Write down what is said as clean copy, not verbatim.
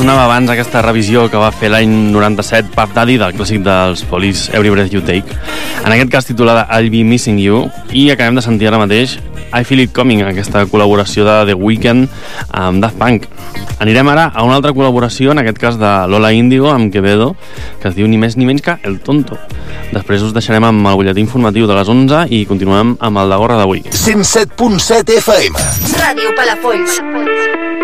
sonava abans aquesta revisió que va fer l'any 97 Puff Daddy del clàssic dels Police, Every Breath You Take, en aquest cas titulada I'll Be Missing You, i acabem de sentir ara mateix I Feel It Coming, aquesta col·laboració de The Weeknd amb Daft Punk. Anirem ara a una altra col·laboració, en aquest cas de Lola Índigo amb Quevedo, que es diu ni més ni menys que El Tonto. Després us deixarem amb el butlletí informatiu de les 11 i continuem amb el de Gorra d'avui. 107.7 FM Ràdio Palafolls.